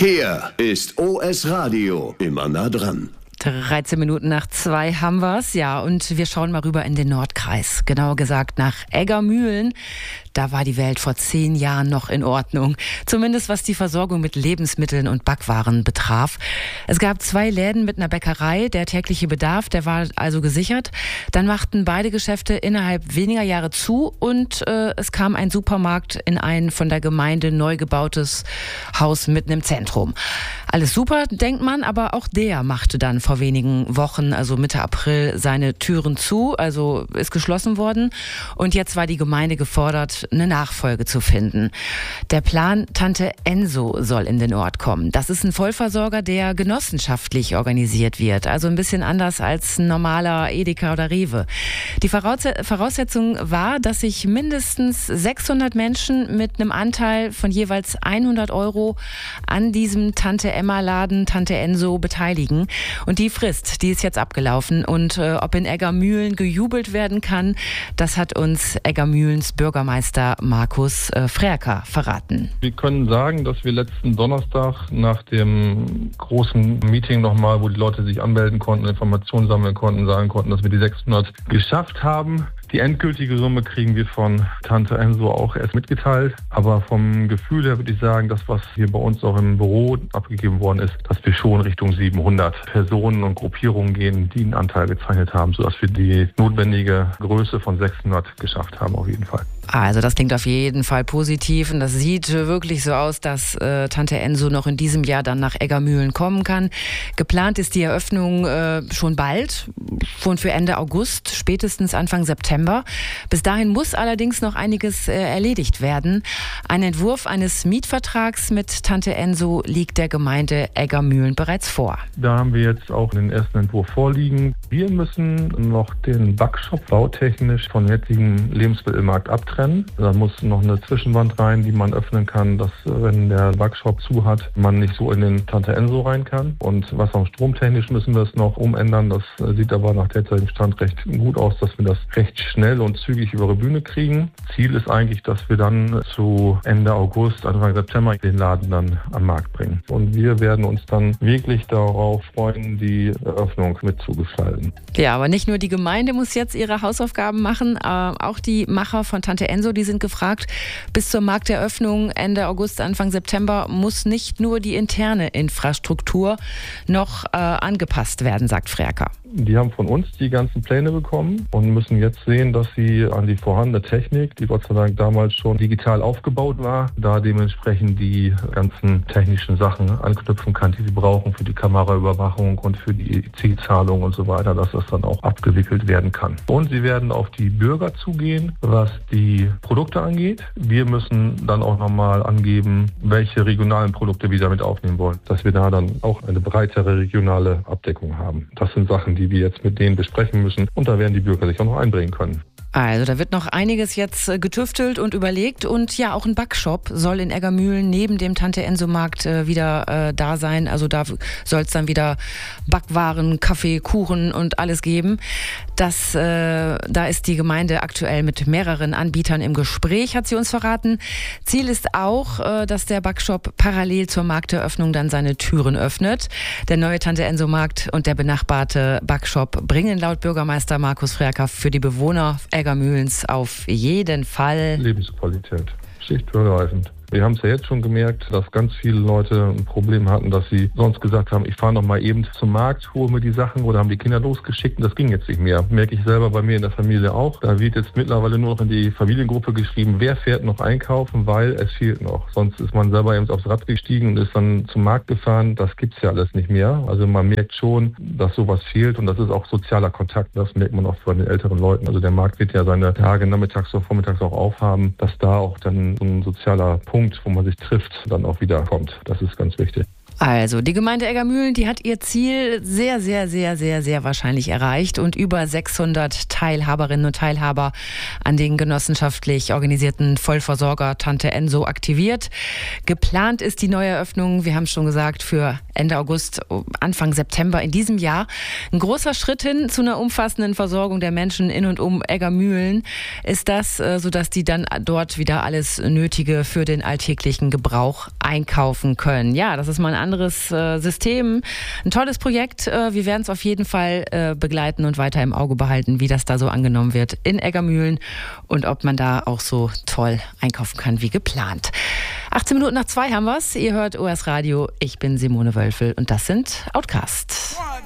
Hier ist OS Radio, immer nah dran. 13 Minuten nach 2 haben wir's, ja, und wir schauen mal rüber in den Nordkreis, genauer gesagt nach Eggermühlen. Da war die Welt vor 10 Jahren noch in Ordnung, zumindest was die Versorgung mit Lebensmitteln und Backwaren betraf. Es gab 2 Läden mit einer Bäckerei, der tägliche Bedarf, der war also gesichert. Dann machten beide Geschäfte innerhalb weniger Jahre zu und es kam ein Supermarkt in ein von der Gemeinde neu gebautes Haus mitten im Zentrum. Alles super, denkt man, aber auch der machte dann vor wenigen Wochen, also Mitte April, seine Türen zu, also ist geschlossen worden. Und jetzt war die Gemeinde gefordert, eine Nachfolge zu finden. Der Plan Tante Enso soll in den Ort kommen. Das ist ein Vollversorger, der genossenschaftlich organisiert wird, also ein bisschen anders als ein normaler Edeka oder Rewe. Die Voraussetzung war, dass sich mindestens 600 Menschen mit einem Anteil von jeweils 100 € an diesem Tante-Emma-Laden, Tante Enso, beteiligen. Und die Frist, die ist jetzt abgelaufen. Und ob in Eggermühlen gejubelt werden kann, das hat uns Eggermühlens Bürgermeister Markus Frerker verraten. Wir können sagen, dass wir letzten Donnerstag nach dem großen Meeting nochmal, wo die Leute sich anmelden konnten, Informationen sammeln konnten, sagen konnten, dass wir die 600 geschafft haben. Die endgültige Summe kriegen wir von Tante Enso auch erst mitgeteilt. Aber vom Gefühl her würde ich sagen, das, was hier bei uns auch im Büro abgegeben worden ist, dass wir schon Richtung 700 Personen und Gruppierungen gehen, die einen Anteil gezeichnet haben, sodass wir die notwendige Größe von 600 geschafft haben auf jeden Fall. Also das klingt auf jeden Fall positiv und das sieht wirklich so aus, dass Tante Enso noch in diesem Jahr dann nach Eggermühlen kommen kann. Geplant ist die Eröffnung schon bald, schon für Ende August, spätestens Anfang September. Bis dahin muss allerdings noch einiges erledigt werden. Ein Entwurf eines Mietvertrags mit Tante Enso liegt der Gemeinde Eggermühlen bereits vor. Da haben wir jetzt auch den ersten Entwurf vorliegen. Wir müssen noch den Backshop bautechnisch vom jetzigen Lebensmittelmarkt abtrennen. Da muss noch eine Zwischenwand rein, die man öffnen kann, dass, wenn der Backshop zu hat, man nicht so in den Tante Enso rein kann. Und was auch stromtechnisch müssen wir es noch umändern. Das sieht aber nach derzeitigem Stand recht gut aus, dass wir das recht schnell und zügig über die Bühne kriegen. Ziel ist eigentlich, dass wir dann zu Ende August, Anfang September den Laden dann am Markt bringen. Und wir werden uns dann wirklich darauf freuen, die Eröffnung mitzugestalten. Ja, aber nicht nur die Gemeinde muss jetzt ihre Hausaufgaben machen, auch die Macher von Tante Enso, die sind gefragt. Bis zur Markteröffnung Ende August, Anfang September muss nicht nur die interne Infrastruktur noch angepasst werden, sagt Frerker. Die haben von uns die ganzen Pläne bekommen und müssen jetzt sehen, dass sie an die vorhandene Technik, die Gott sei Dank damals schon digital aufgebaut war, da dementsprechend die ganzen technischen Sachen anknüpfen kann, die sie brauchen für die Kameraüberwachung und für die Zielzahlung und so weiter, dass das dann auch abgewickelt werden kann. Und sie werden auf die Bürger zugehen, was die Produkte angeht. Wir müssen dann auch nochmal angeben, welche regionalen Produkte wir damit aufnehmen wollen, dass wir da dann auch eine breitere regionale Abdeckung haben. Das sind Sachen, die wir jetzt mit denen besprechen müssen und da werden die Bürger sich auch noch einbringen können. Also da wird noch einiges jetzt getüftelt und überlegt und ja, auch ein Backshop soll in Eggermühlen neben dem Tante-Enso-Markt wieder da sein. Also da soll es dann wieder Backwaren, Kaffee, Kuchen und alles geben. Da ist die Gemeinde aktuell mit mehreren Anbietern im Gespräch, hat sie uns verraten. Ziel ist auch, dass der Backshop parallel zur Markteröffnung dann seine Türen öffnet. Der neue Tante-Enso-Markt und der benachbarte Backshop bringen laut Bürgermeister Markus Frerker für die Bewohner Eggermühlens auf jeden Fall Lebensqualität, schlichtübergreifend. Wir haben es ja jetzt schon gemerkt, dass ganz viele Leute ein Problem hatten, dass sie sonst gesagt haben, ich fahre noch mal eben zum Markt, hole mir die Sachen oder haben die Kinder losgeschickt und das ging jetzt nicht mehr. Merke ich selber bei mir in der Familie auch. Da wird jetzt mittlerweile nur noch in die Familiengruppe geschrieben, wer fährt noch einkaufen, weil es fehlt noch. Sonst ist man selber eben aufs Rad gestiegen und ist dann zum Markt gefahren. Das gibt's ja alles nicht mehr. Also man merkt schon, dass sowas fehlt und das ist auch sozialer Kontakt. Das merkt man auch von den älteren Leuten. Also der Markt wird ja seine Tage nachmittags oder vormittags auch aufhaben, dass da auch dann so ein sozialer Punkt, wo man sich trifft, dann auch wieder kommt. Das ist ganz wichtig. Also, die Gemeinde Eggermühlen, die hat ihr Ziel sehr, sehr, sehr, sehr, sehr wahrscheinlich erreicht und über 600 Teilhaberinnen und Teilhaber an den genossenschaftlich organisierten Vollversorger Tante Enso aktiviert. Geplant ist die Neueröffnung, wir haben es schon gesagt, für Ende August, Anfang September in diesem Jahr. Ein großer Schritt hin zu einer umfassenden Versorgung der Menschen in und um Eggermühlen ist das, sodass die dann dort wieder alles Nötige für den alltäglichen Gebrauch einkaufen können. Ja, das ist mal ein anderes System, ein tolles Projekt. Wir werden es auf jeden Fall begleiten und weiter im Auge behalten, wie das da so angenommen wird in Eggermühlen und ob man da auch so toll einkaufen kann wie geplant. 18 Minuten nach 2 haben wir's. Ihr hört OS Radio. Ich bin Simone Wölfel und das sind Outcasts.